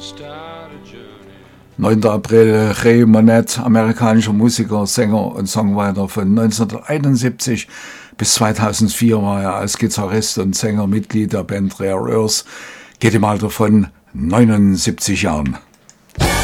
9. April, Ray Monette, amerikanischer Musiker, Sänger und Songwriter. Von 1971 bis 2004 war er als Gitarrist und Sänger Mitglied der Band Rare Earth, geht im Alter von 79 Jahren.